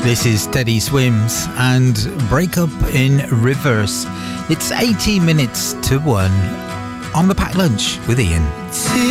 This is Teddy Swims and Break Up in Reverse. It's 18 minutes to 1 on the Packed Lunch with Ian.